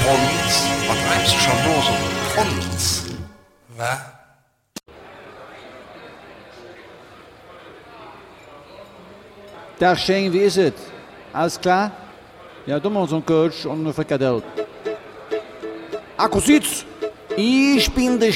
Franz, was treibst du schon los? Franz. Was? Der Schein, wie ist es? Alles klar? Ja, du machst einen Coach und eine Frikadelle. Akkusitz! Ich bin der